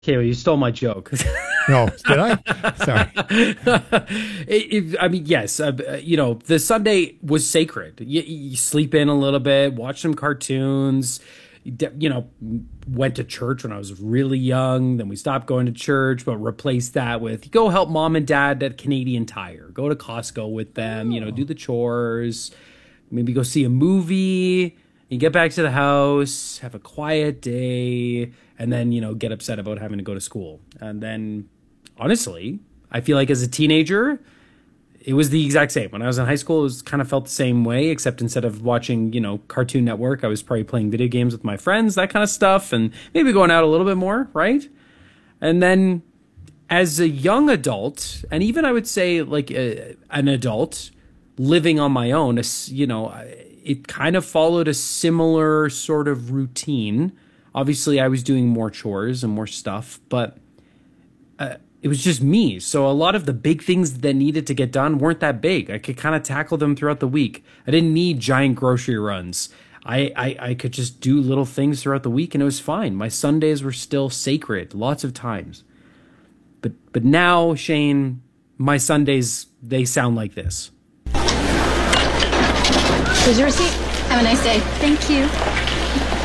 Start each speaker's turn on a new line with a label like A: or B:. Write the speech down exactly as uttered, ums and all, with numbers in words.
A: Okay, well, you stole my joke.
B: No, did I? Sorry.
A: It- it- I mean, yes, uh, you know, the Sunday was sacred. You, you sleep in a little bit, watch some cartoons. You de- you know, went to church when I was really young. Then we stopped going to church, but replaced that with go help mom and dad at Canadian Tire. Go to Costco with them. You know, do the chores. Maybe go see a movie. You get back to the house, have a quiet day, and then, you know, get upset about having to go to school. And then, honestly, I feel like as a teenager, it was the exact same. When I was in high school, it was kind of felt the same way, except instead of watching, you know, Cartoon Network, I was probably playing video games with my friends, that kind of stuff, and maybe going out a little bit more, right? And then as a young adult, and even I would say like a, an adult living on my own, as- you know, it kind of followed a similar sort of routine. Obviously, I was doing more chores and more stuff, but it was just me. So a lot of the big things that needed to get done weren't that big. I could kind of tackle them throughout the week. I didn't need giant grocery runs. I, I, I could just do little things throughout the week and it was fine. My Sundays were still sacred lots of times. But but now, Shane, my Sundays, they sound like this.
C: Here's your receipt. Have a nice day.
D: Thank you.